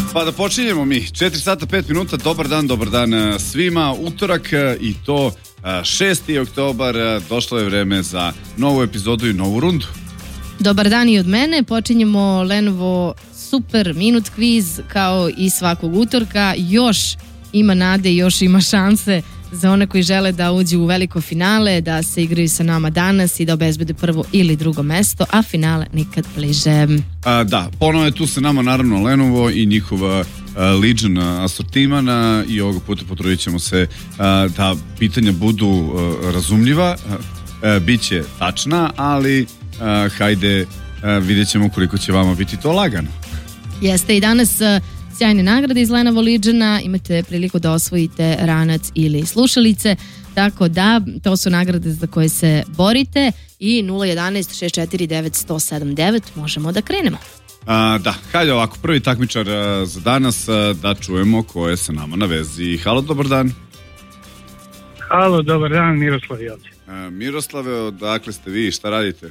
Pa da počinjemo mi. 4 sata 5 minuta, dobar dan svima. Utorak i to 6. oktobar, došlo je vreme za novu epizodu i novu rundu. Dobar dan i od mene, počinjemo Lenovo super minut kviz kao i svakog utorka. Još ima nade, još ima šanse za one koji žele da uđu u veliko finale, da se igraju sa nama danas i da obezbede prvo ili drugo mesto, a finale nikad bliže. Da, ponovo je tu sa nama naravno Lenovo i njihova Legion asortiman i ovog puta potrudit ćemo se da pitanja budu razumljiva, bit će tačna, ali hajde vidjet ćemo koliko će vama biti to lagano. Jeste i danas sjajne nagrade iz Lenovo Legiona, imate priliku da osvojite ranac ili slušalice, tako da to su nagrade za koje se borite i 011 649 179 možemo da krenemo. Da, hajde ovako, prvi takmičar za danas, da čujemo ko je sa nama na vezi. Halo, dobar dan. Halo, dobar dan, Miroslav je ovdje. Miroslave, odakle ste vi, šta radite?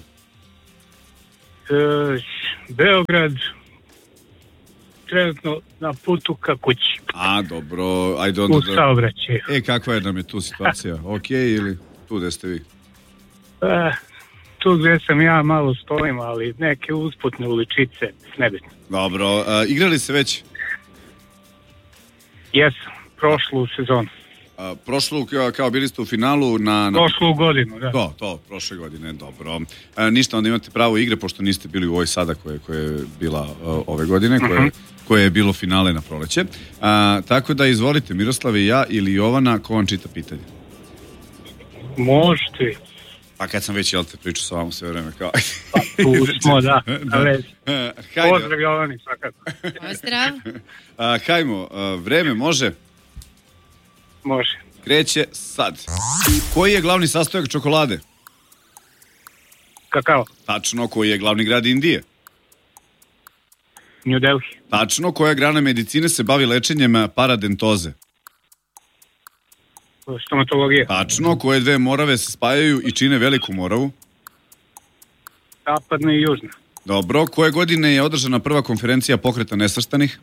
Beograd, trenutno na putu ka kući. Dobro, ajde onda. U saobraćaju. Kakva je nam je tu situacija? Ok ili tu gde ste vi? Tu gde sam ja malo stojim, ali neke usputne uličice, nebitno. Dobro, igrali se već? Jesam, prošlu sezonu. Prošlu, kao bili ste u finalu na... Prošlu godinu, da. To, prošle godine, dobro. Ništa, onda imate pravo igre, pošto niste bili u ovoj sada koja je bila ove godine, koje je bilo finale na proleće. Tako da izvolite, Miroslave, ja ili Jovana, ko vam čita pitanje? Možete. Pa kad sam već, pričao sa vama sve vreme, kao... Pa tu smo, da. Pozdrav Jovani, svakako. Pozdrav. Hajmo, vreme može? Može. Kreće sad. Koji je glavni sastojak čokolade? Kakao. Tačno, koji je glavni grad Indije? New Delhi. Tačno, koja grana medicine se bavi lečenjem paradentoze? Stomatologija. Tačno, koje dve morave se spajaju i čine veliku moravu? Zapadna i južna. Dobro, koje godine je održana prva konferencija Pokreta nesvrstanih?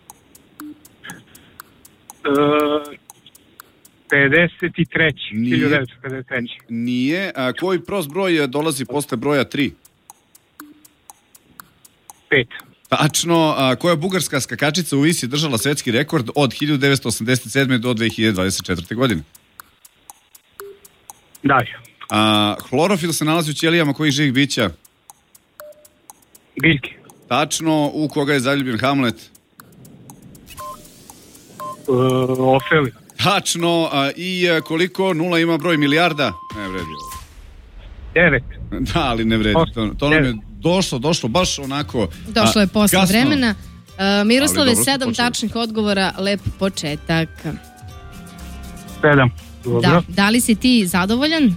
1953. Nije. Koji prost broj dolazi posle broja 3? 5. Tačno. Koja bugarska skakačica u vis je držala svetski rekord od 1987. do 2024. godine? Dalje. Hlorofil se nalazi u ćelijama kojih živih bića? Biljke. Tačno. U koga je zaljubljen Hamlet? Ofelija. Tačno. I koliko nula ima broj milijarda? Ne vredi ovo. 9. Da, ali ne vredi. To nam je došlo baš onako... Došlo je posle kasno. vremena. Miroslave, Dobro, 7 tačnih odgovora, lep početak. 7. Dobro. Da li si ti zadovoljan?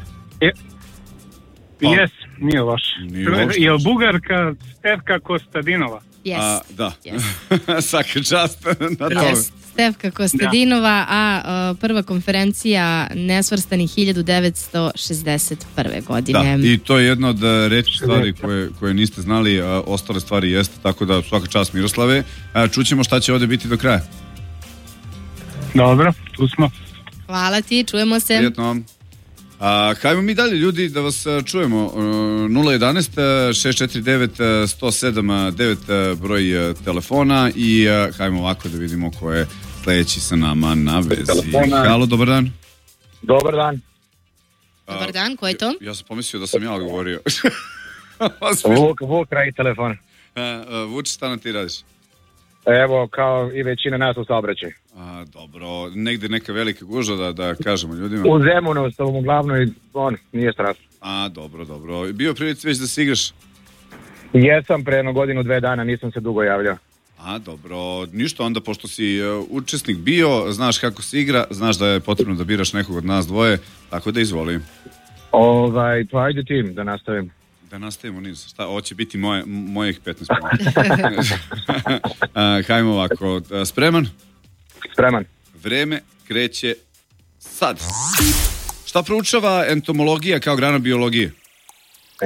Jes, nije loš. Je li Bugarka Stefka Kostadinova? Jest. Da. Svaka čast na tome. Jest. Stefka Kostadinova, a prva konferencija nesvrstanih 1961. godine. Da, i to je jedna od retkih stvari koje niste znali, ostale stvari jeste, tako da svaka čast Miroslave. Čućemo šta će ovdje biti do kraja. Dobro, tu smo. Hvala ti, čujemo se. Prijetno. Hajmo mi dalje, ljudi, da vas čujemo. 011 649 107 broj telefona i hajmo ovako da vidimo ko je sledeći sa nama na vezi. Halo, dobar dan. Dobar dan. Dobar dan, ko je to? Ja sam pomislio da sam ja govorio. Vuk radi telefon. Vuče, šta nam ti radiš? Evo, kao i većina nas u saobraćaju. Dobro, negde neka velika gužva da kažemo ljudima. U Zemunu sam uglavnom i nije strašno. Dobro. Bio prilici već da se igraš? Jesam pre jedno godinu, 2 dana, nisam se dugo javljao. Dobro, ništa onda, pošto si učesnik bio, znaš kako se igra, znaš da je potrebno da biraš nekog od nas dvoje, tako da izvoli. Pa ajde tim da nastavim. Da nastavimo niz. Šta, ovo će biti mojih 15 minuta. Hajmo ovako. Spreman? Spreman. Vreme kreće sad. Šta proučava entomologija kao grana biologije?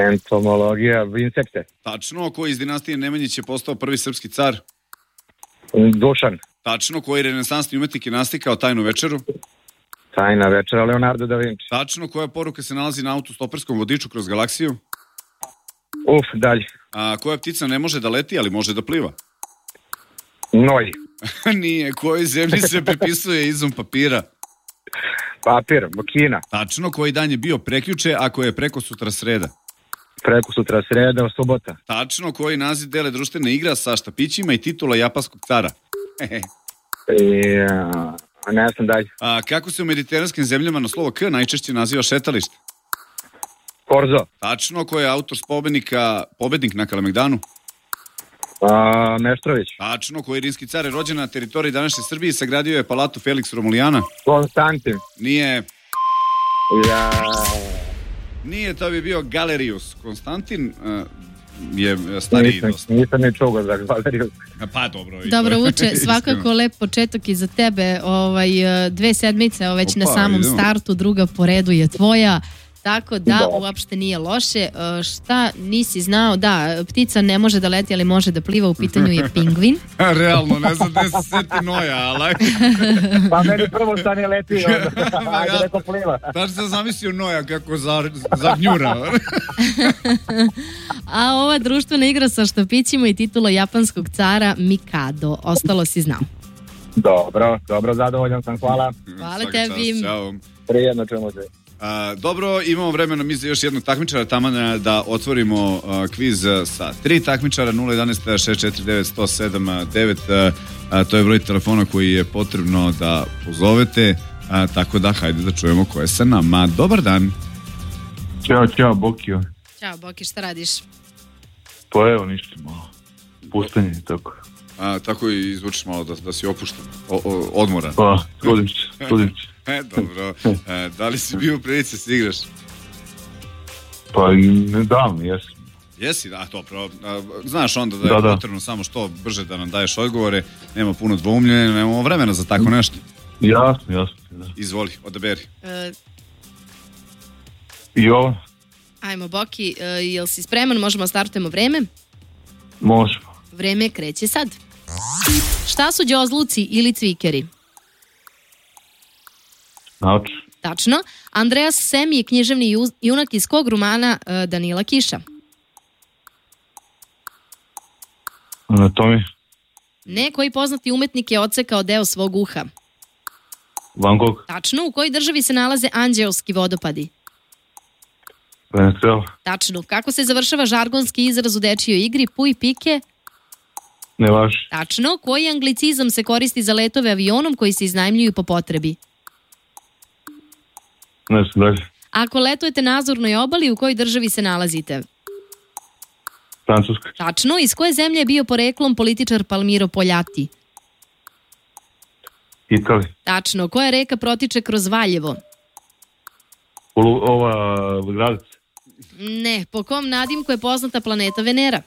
Entomologija, insekte. Tačno. Koji iz dinastije Nemanjić je postao prvi srpski car? Dušan. Tačno, koji renesansni umetnik je naslikao Tajnu večeru? Tajna večera, Leonardo da Vinci. Tačno, koja poruka se nalazi na autostoperskom vodiču kroz galaksiju? Dalje. Koja ptica ne može da leti, ali može da pliva? Noj. Nije, kojoj zemlji se prepisuje izum papira? Papir, Kina. Tačno, koji dan je bio prekjuče, ako je preko sutra sreda? Preko sutra sreda, subota. Tačno, koji naziv dele društvene igra sa štapićima i titula japanskog cara? Ne znam dalje. Kako se u mediteranskim zemljama na slovo K najčešće naziva šetalište? Korzo. Tačno, ko je autor pobednik na Kalemegdanu? Meštrović. Tačno, koji rimski car je rođen na teritoriji današnje Srbije i sagradio je palatu Felix Romulijana? Konstantin. Nije. Nije, to bi bio Galerius. Konstantin je stariji dosta. Nisam ni čuo za Galerius. Pa dobro. Dobro, Vuče, svakako lep početak i za tebe. 2 sedmice, već na samom startu, druga po redu je tvoja. Tako da uopšte nije loše. Šta nisi znao? Da, ptica ne može da leti, ali može da pliva. U pitanju je pingvin. Realno, ne znam da se seti Noja, ali... Pa meni prvo šta ne leti, ajde neko pliva. Tačno sam zamislio Noja kako zagnjura. A ova društvena igra sa štapićima i titula japanskog cara Mikado. Ostalo si znao. Dobro, zadovoljan sam, hvala. Hvala tebi. Ćao. Prijedno ćemo se. Dobro, imamo vremena mi za još jednog takmičara, taman da otvorimo kviz sa 3 takmičara. 011 649 107 9, to je broj telefona koji je potrebno da pozovete, tako da hajde da čujemo ko je sa nama. Dobar dan. Ćao, Bokio. Ćao, Boki, šta radiš? Pa evo ništa malo, pustanje i tako. Tako i izvučiš malo da si opušten, odmoran. Pa, trudim se. Dobro. Da li si bio u prilici se igraš? Pa nedavno, jesam. Jesi? Dobro. Znaš onda da je potrebno samo što brže da nam daješ odgovore, nema puno dvoumljenja, nemamo vremena za tako nešto. Jasno. Da. Izvoli, odaberi. I ovo? Ajmo, Boki, jel si spreman? Možemo da startujemo vreme? Možemo. Vreme kreće sad. Šta su đozluci ili cvikeri? Nauč. Tačno. Andreas Sem je književni junak iz kog romana Danila Kiša? Anatomi. Ne, koji poznati umetnik je odsekao deo svog uha? Van Gogh. Tačno. U kojoj državi se nalaze Anđeoski vodopadi? Venezuela. Tačno. Kako se završava žargonski izraz u dečijoj igri Puj pike? Ne važi. Tačno. Koji anglicizam se koristi za letove avionom koji se iznajmljuju po potrebi? Ne znam dalje. Ako letujete na Azurnoj obali, u kojoj državi se nalazite? Francuska. Tačno. Iz koje zemlje je bio poreklom političar Palmiro Poljati? Italija. Tačno. Koja reka protiče kroz Valjevo? Gradac. Ne. Po kom nadimku je poznata planeta Venera?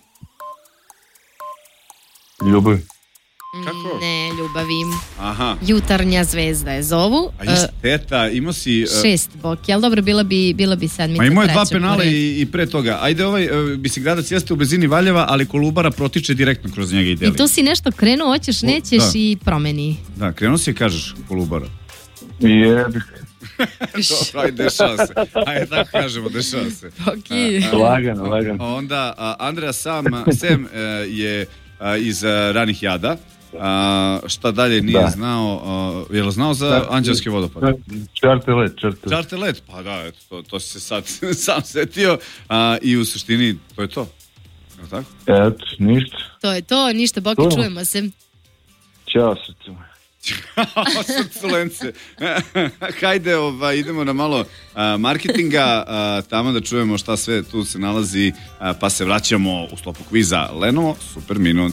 Ljubav. Kako? Ne, ljubavi. Aha. Jutarnja zvezda je zovu. A teta, imao si... 6 Boki, ali dobro, bila bi sedmica. Ma imao je 2 penala i pre toga. Ajde, Bisigradac jeste u blizini Valjeva, ali Kolubara protiče direktno kroz njega i deli. I tu si nešto krenuo, hoćeš, nećeš i promeni. Da, krenuo si i kažeš Kolubara. Jebih. Dobro, ajde, dešava se. Ajde, tako kažemo, dešava se. Boki. Lagano. Onda, Andreas Sem je iz ranih jada. Šta dalje nije znao? Je li znao za Anđelski vodopad? Čarterlet, pa da, to si se sad sam setio i u suštini to je to. Je li tako? Eto, ništa. To je to, ništa, Boki, čujemo se. Ćao, srce moje. Srculence. Hajde, idemo na malo marketinga, tamo da čujemo šta sve tu se nalazi, pa se vraćamo u sklopu kviza Lenovo Super minut.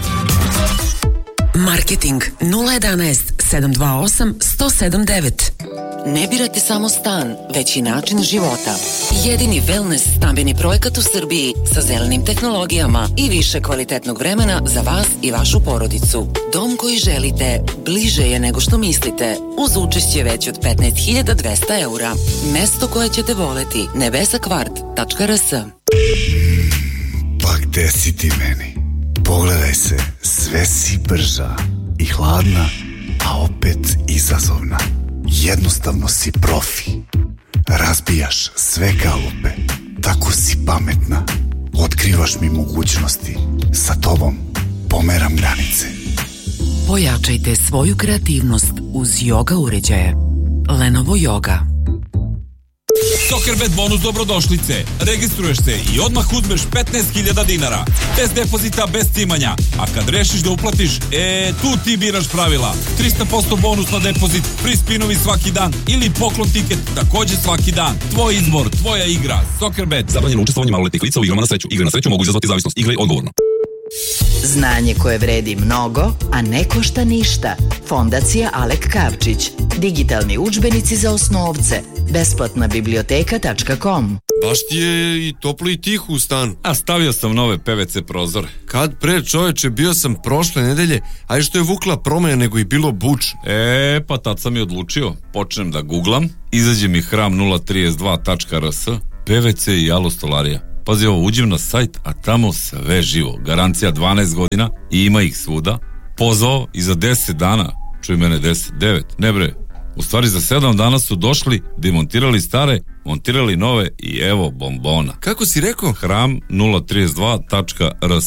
Marketing 011 728 107 9. Ne birate samo stan, već i način života. Jedini wellness stambeni projekat u Srbiji sa zelenim tehnologijama i više kvalitetnog vremena za vas i vašu porodicu. Dom koji želite bliže je nego što mislite, uz učešće već od 15.200 eura. Mesto koje ćete voleti, nebesakvart.rs. Pa gde si ti meni? Pogledaj se, sve si brža i hladna, a opet izazovna. Jednostavno si profi. Razbijaš sve kalupe. Tako si pametna. Otkrivaš mi mogućnosti. Sa tobom pomeram granice. Pojačajte svoju kreativnost uz yoga uređaje. Lenovo Yoga. Soccerbet bonus dobrodošlice. Registruješ se i odmah uzmeš 15.000 dinara. Bez depozita, bez cimanja. A kad rešiš da uplatiš, tu ti biraš pravila. 300% bonus na depozit, free spinovi svaki dan ili poklon tiket takođe svaki dan. Tvoj izbor, tvoja igra. Soccerbet. Zabranjeno učestvovanje maloletnih lica u igrama na sreću. Igre na sreću mogu izazvati zavisnost. Igraj odgovorno. Znanje koje vredi mnogo, a ne košta ništa. Fondacija Alek Kavčić. Digitalni udžbenici za osnovce. Besplatna biblioteka.com. Baš ti je i toplo i tiho u stanu. A stavio sam nove PVC prozore. Kad pre, čoveče, bio sam prošle nedelje, a i što je vukla promena nego i bilo bučno. Pa tad sam i odlučio. Počnem da googlam, izađe mi hram032.rs, PVC i alostolarija. Pazi ovo, uđem na sajt, a tamo sve živo. Garancija 12 godina i ima ih svuda. Pozvao i za 10 dana, čuj mene 9, ne bre, u stvari za 7 dana su došli, demontirali stare, montirali nove i evo bombona. Kako si rekao? hram032.rs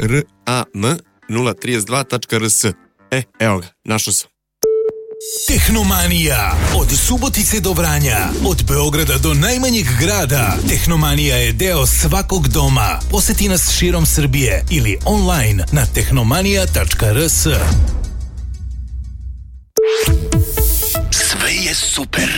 hram032.rs. Evo ga, našao sam. Tehnomanija. Od Subotice do Vranja, od Beograda do najmanjeg grada. Tehnomanija je deo svakog doma. Poseti nas širom Srbije ili online na tehnomanija.rs. Sve je super.